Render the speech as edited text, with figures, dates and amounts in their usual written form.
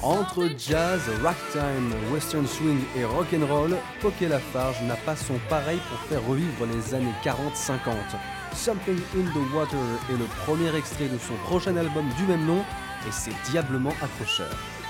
Entre jazz, ragtime, western swing et rock'n'roll, Poké Lafarge n'a pas son pareil pour faire revivre les années 40-50. Something in the Water est le premier extrait de son prochain album du même nom et c'est diablement accrocheur.